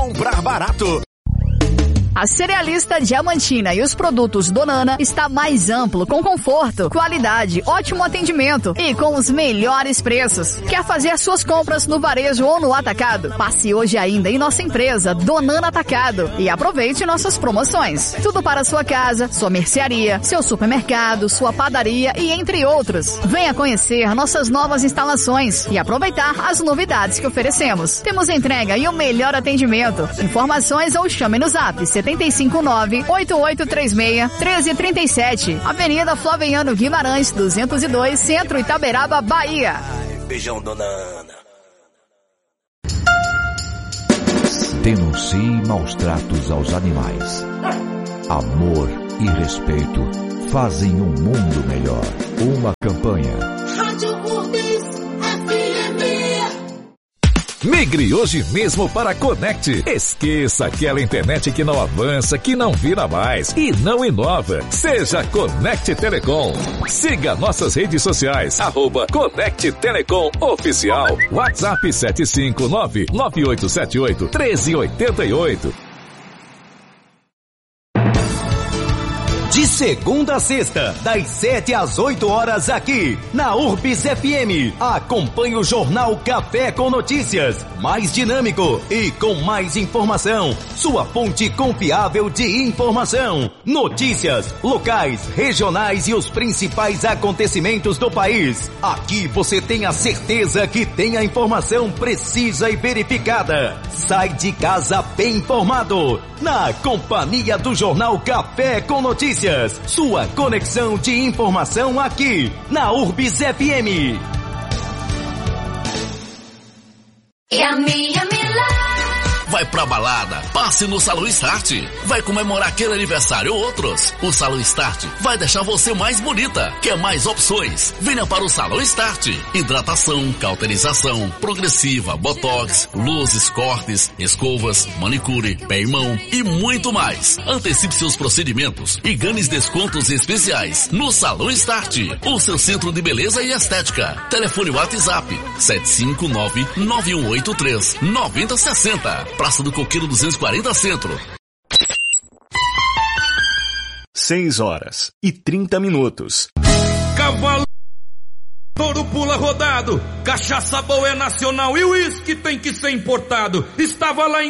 Comprar barato. A Cerealista Diamantina e os produtos Donana está mais amplo, com conforto, qualidade, ótimo atendimento e com os melhores preços. Quer fazer suas compras no varejo ou no atacado? Passe hoje ainda em nossa empresa Donana Atacado e aproveite nossas promoções. Tudo para sua casa, sua mercearia, seu supermercado, sua padaria e entre outros. Venha conhecer nossas novas instalações e aproveitar as novidades que oferecemos. Temos entrega e o melhor atendimento. Informações ou chame no Zap 759-8836-1337. Avenida Flaviano Guimarães, 202, Centro, Itaberaba, Bahia. Beijão, dona Ana. Denuncie maus tratos aos animais. Amor e respeito fazem um mundo melhor. Uma campanha. Rádio Urbis FM. Migre hoje mesmo para Conect. Esqueça aquela internet que não avança, que não vira mais e não inova. Seja Conect Telecom. Siga nossas redes sociais, @Conect Telecom Oficial. WhatsApp 759-9878-1388. De segunda a sexta, das 7 às 8 horas aqui, na Urbis FM. Acompanhe o Jornal Café com Notícias, mais dinâmico e com mais informação. Sua fonte confiável de informação. Notícias locais, regionais e os principais acontecimentos do país. Aqui você tem a certeza que tem a informação precisa e verificada. Sai de casa bem informado. Na companhia do Jornal Café com Notícias. Sua conexão de informação aqui, na Urbis FM. Vai pra balada, passe no Salão Start. Vai comemorar aquele aniversário ou outros. O Salão Start vai deixar você mais bonita. Quer mais opções? Venha para o Salão Start. Hidratação, cauterização, progressiva, botox, luzes, cortes, escovas, manicure, pé e mão e muito mais. Antecipe seus procedimentos e ganhe descontos especiais no Salão Start, o seu centro de beleza e estética. Telefone WhatsApp 759-9183-9060. Praça do Coqueiro 240 Centro. 6h30. Cavalo, touro pula rodado, cachaça boa é nacional e o uísque tem que ser importado. Estava lá em